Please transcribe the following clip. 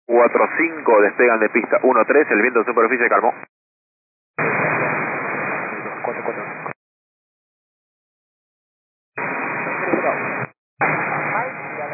45 despegan de pista 13, el viento en superficie calmó.